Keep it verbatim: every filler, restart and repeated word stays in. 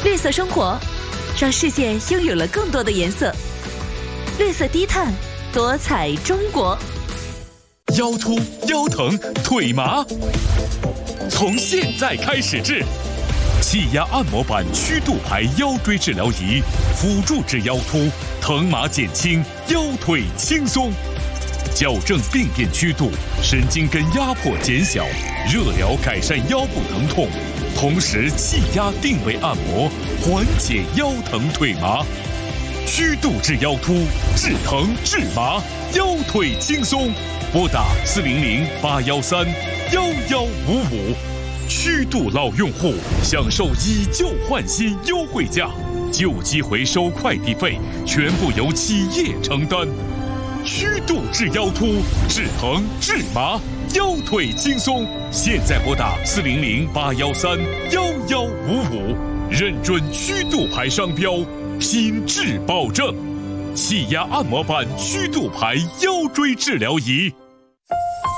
绿色生活，让世界拥有了更多的颜色。绿色低碳，多彩中国。 腰突、腰疼、腿麻，从现在开始治。气压按摩板曲度牌腰椎治疗仪，辅助治腰突，疼麻减轻，腰腿轻松。矫正病变曲度，神经根压迫减小，热疗改善腰部疼痛，同时气压定位按摩，缓解腰疼腿麻。曲度治腰突，治疼治麻，腰腿轻松。拨打四零零八幺三幺幺五五。曲度老用户享受以旧换新优惠价，旧机回收快递费全部由企业承担。曲度治腰突，治疼治麻，腰腿轻松。现在拨打四零零八幺三幺幺五五，认准曲度牌商标，品质保证。气压按摩板曲度牌腰椎治疗仪。